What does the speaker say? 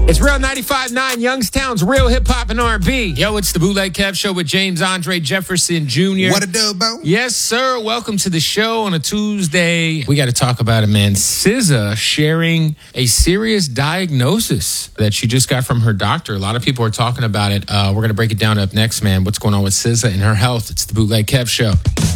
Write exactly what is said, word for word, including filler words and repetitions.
It's Real ninety-five point nine, Youngstown's real hip-hop and R and B. Yo, it's the Bootleg Kev Show with James Andre Jefferson Junior What a do, Bo? Yes, sir. Welcome to the show on a Tuesday. We got to talk about it, man. S Z A sharing a serious diagnosis that she just got from her doctor. A lot of people are talking about it. Uh, we're going to break it down up next, man. What's going on with S Z A and her health? It's the Bootleg Kev Show.